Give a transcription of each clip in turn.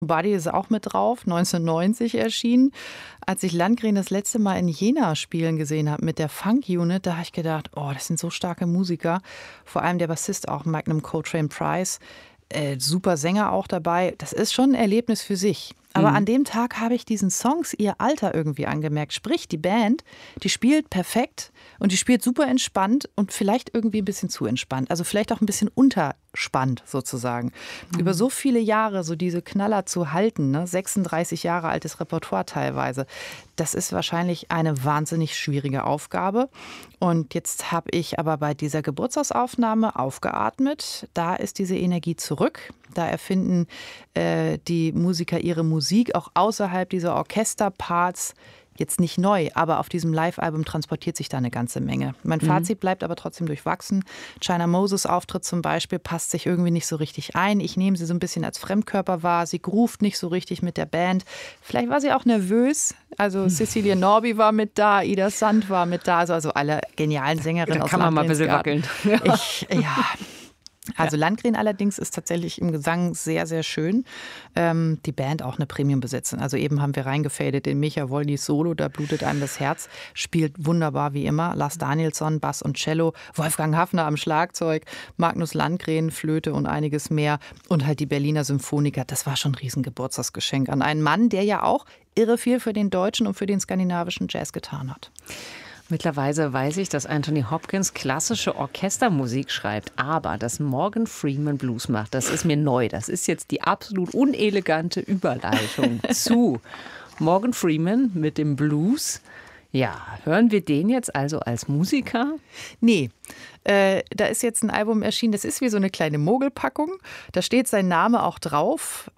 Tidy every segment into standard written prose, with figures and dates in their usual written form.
Buddy ist auch mit drauf, 1990 erschienen. Als ich Landgren das letzte Mal in Jena spielen gesehen habe mit der Funk Unit, da habe ich gedacht, oh, das sind so starke Musiker. Vor allem der Bassist auch, Magnum Coltrane Price. Super Sänger auch dabei. Das ist schon ein Erlebnis für sich. Aber an dem Tag habe ich diesen Songs ihr Alter irgendwie angemerkt. Sprich, die Band, die spielt perfekt und die spielt super entspannt und vielleicht irgendwie ein bisschen zu entspannt. Also vielleicht auch ein bisschen unterspannt sozusagen. Über so viele Jahre so diese Knaller zu halten, ne? 36 Jahre altes Repertoire teilweise, das ist wahrscheinlich eine wahnsinnig schwierige Aufgabe. Und jetzt habe ich aber bei dieser Geburtstagsaufnahme aufgeatmet. Da ist diese Energie zurück. Da erfinden die Musiker ihre Musik auch außerhalb dieser Orchesterparts. Jetzt nicht neu, aber auf diesem Live-Album transportiert sich da eine ganze Menge. Mein Fazit bleibt aber trotzdem durchwachsen. China Moses Auftritt zum Beispiel passt sich irgendwie nicht so richtig ein. Ich nehme sie so ein bisschen als Fremdkörper wahr. Sie groovt nicht so richtig mit der Band. Vielleicht war sie auch nervös. Also Cecilia Norby war mit da, Ida Sand war mit da. Also alle genialen Sängerinnen da aus kann man mal ein bisschen wackeln. Also Landgren allerdings ist tatsächlich im Gesang sehr, sehr schön. Die Band auch eine Premium-Besetzung. Also eben haben wir reingefadet in Micha Woldis Solo, da blutet einem das Herz. Spielt wunderbar wie immer. Lars Danielsson, Bass und Cello, Wolfgang Haffner am Schlagzeug, Magnus Landgren, Flöte und einiges mehr. Und halt die Berliner Symphoniker. Das war schon ein Riesengeburtstagsgeschenk an einen Mann, der ja auch irre viel für den deutschen und für den skandinavischen Jazz getan hat. Mittlerweile weiß ich, dass Anthony Hopkins klassische Orchestermusik schreibt, aber dass Morgan Freeman Blues macht, das ist mir neu. Das ist jetzt die absolut unelegante Überleitung zu Morgan Freeman mit dem Blues. Ja, hören wir den jetzt also als Musiker? Nee. Da ist jetzt ein Album erschienen, das ist wie so eine kleine Mogelpackung. Da steht sein Name auch drauf.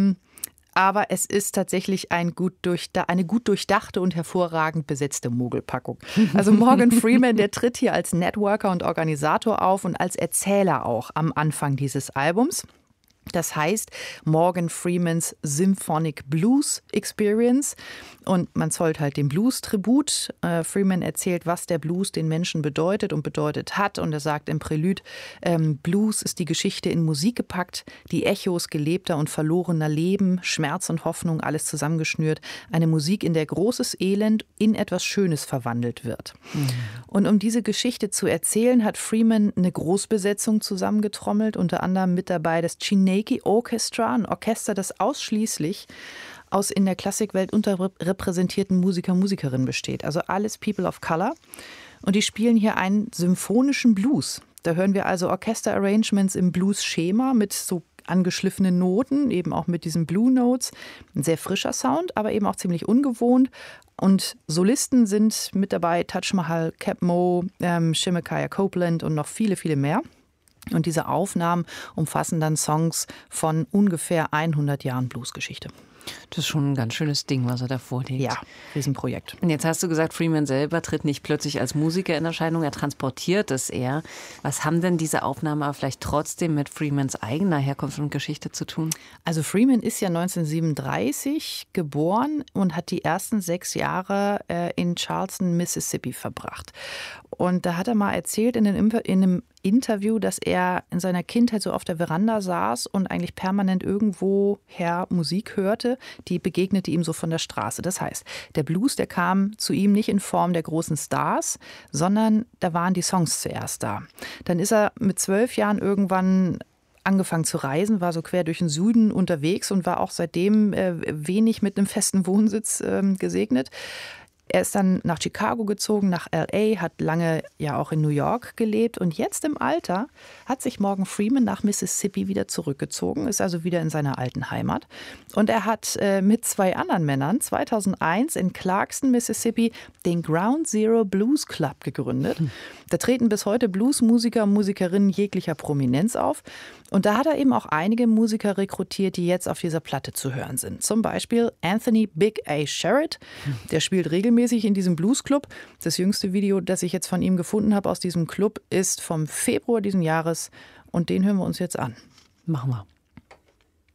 Aber es ist tatsächlich eine gut durchdachte und hervorragend besetzte Mogelpackung. Also Morgan Freeman, der tritt hier als Networker und Organisator auf und als Erzähler auch am Anfang dieses Albums. Das heißt Morgan Freemans Symphonic Blues Experience und man zollt halt dem Blues Tribut. Freeman erzählt, was der Blues den Menschen bedeutet und bedeutet hat und er sagt im Prälude, Blues ist die Geschichte in Musik gepackt, die Echos gelebter und verlorener Leben, Schmerz und Hoffnung, alles zusammengeschnürt. Eine Musik, in der großes Elend in etwas Schönes verwandelt wird. Und um diese Geschichte zu erzählen, hat Freeman eine Großbesetzung zusammengetrommelt, unter anderem mit dabei das Chineke Orchestra, ein Orchester, das ausschließlich aus in der Klassikwelt unterrepräsentierten Musikerinnen besteht. Also alles People of Color. Und die spielen hier einen symphonischen Blues. Da hören wir also Orchester-Arrangements im Blues-Schema mit so angeschliffenen Noten, eben auch mit diesen Blue Notes. Ein sehr frischer Sound, aber eben auch ziemlich ungewohnt. Und Solisten sind mit dabei Taj Mahal, Cap Mo, Shemekaya Copeland und noch viele, viele mehr. Und diese Aufnahmen umfassen dann Songs von ungefähr 100 Jahren Bluesgeschichte. Das ist schon ein ganz schönes Ding, was er da vorlegt. Ja, Riesenprojekt. Und jetzt hast du gesagt, Freeman selber tritt nicht plötzlich als Musiker in Erscheinung, er transportiert es eher. Was haben denn diese Aufnahmen aber vielleicht trotzdem mit Freemans eigener Herkunft und Geschichte zu tun? Also Freeman ist ja 1937 geboren und hat die ersten 6 Jahre in Charleston, Mississippi verbracht. Und da hat er mal erzählt in einem Interview, dass er in seiner Kindheit so auf der Veranda saß und eigentlich permanent irgendwoher Musik hörte, die begegnete ihm so von der Straße. Das heißt, der Blues, der kam zu ihm nicht in Form der großen Stars, sondern da waren die Songs zuerst da. Dann ist er mit 12 Jahren irgendwann angefangen zu reisen, war so quer durch den Süden unterwegs und war auch seitdem wenig mit einem festen Wohnsitz gesegnet. Er ist dann nach Chicago gezogen, nach L.A., hat lange ja auch in New York gelebt und jetzt im Alter hat sich Morgan Freeman nach Mississippi wieder zurückgezogen, ist also wieder in seiner alten Heimat. Und er hat mit 2 anderen Männern 2001 in Clarkston, Mississippi, den Ground Zero Blues Club gegründet. Da treten bis heute Bluesmusiker und Musikerinnen jeglicher Prominenz auf. Und da hat er eben auch einige Musiker rekrutiert, die jetzt auf dieser Platte zu hören sind. Zum Beispiel Anthony Big A. Sherritt, der spielt regelmäßig in diesem Bluesclub. Das jüngste Video, das ich jetzt von ihm gefunden habe aus diesem Club, ist vom Februar diesen Jahres und den hören wir uns jetzt an. Machen wir.